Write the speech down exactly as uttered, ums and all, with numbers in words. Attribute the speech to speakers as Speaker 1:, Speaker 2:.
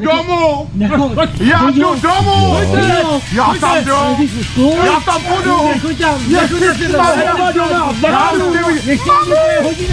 Speaker 1: domů! Já jdu domů! Já tam jdu! Já tam budu!
Speaker 2: Nechoď tam! Nechoď tam! Nechoď tam! Nechoď tam!